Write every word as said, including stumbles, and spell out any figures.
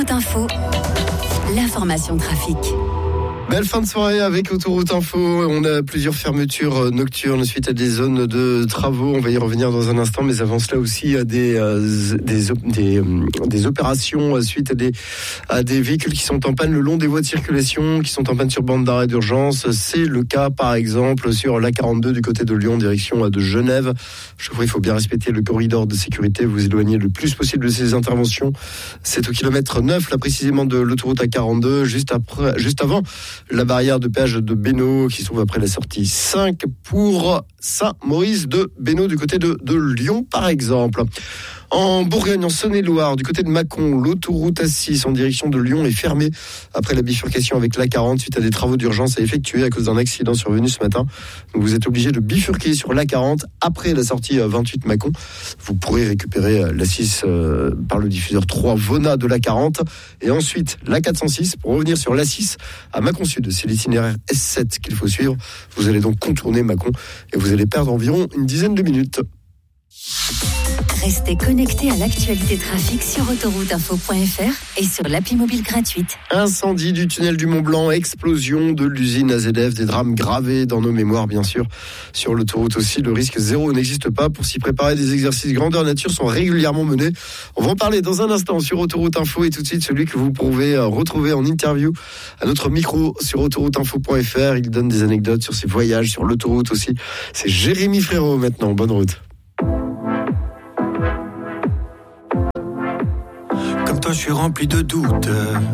Autoroute Info, l'information trafic. Belle fin de soirée avec Autoroute Info. On a plusieurs fermetures nocturnes suite à des zones de travaux. On va y revenir dans un instant, mais avant cela aussi à des, euh, des, des, des opérations suite à des, à des véhicules qui sont en panne le long des voies de circulation, qui sont en panne sur bande d'arrêt d'urgence. C'est le cas par exemple sur l'A quarante-deux du côté de Lyon, direction de Genève. Je crois qu'il faut bien respecter le corridor de sécurité, vous éloigner le plus possible de ces interventions. C'est au kilomètre neuf, là précisément de l'autoroute A quarante-deux, juste après, juste avant la barrière de péage de Bénaud qui se trouve après la sortie cinq pour Saint-Maurice de Bénaud du côté de, de Lyon par exemple. En Bourgogne, en Saône-et-Loire, du côté de Mâcon, l'autoroute A six en direction de Lyon est fermée après la bifurcation avec l'A quarante suite à des travaux d'urgence à effectuer à cause d'un accident survenu ce matin. Donc vous êtes obligé de bifurquer sur l'A quarante après la sortie vingt-huit Mâcon. Vous pourrez récupérer l'A six euh, par le diffuseur trois Vona de l'A quarante et ensuite l'A quatre cent six pour revenir sur l'A six à Mâcon Sud. C'est l'itinéraire S sept qu'il faut suivre. Vous allez donc contourner Mâcon et vous allez perdre environ une dizaine de minutes. Restez connectés à l'actualité trafic sur autoroute info point f r et sur l'appli mobile gratuite. Incendie du tunnel du Mont-Blanc, explosion de l'usine A Z F, des drames gravés dans nos mémoires bien sûr. Sur l'autoroute aussi, le risque zéro n'existe pas. Pour s'y préparer, des exercices grandeur nature sont régulièrement menés. On va en parler dans un instant sur Autoroute Info et tout de suite celui que vous pouvez retrouver en interview à notre micro sur autoroute info point f r. Il donne des anecdotes sur ses voyages sur l'autoroute aussi. C'est Jérémy Frérot maintenant, bonne route. Toi, je suis rempli de doutes.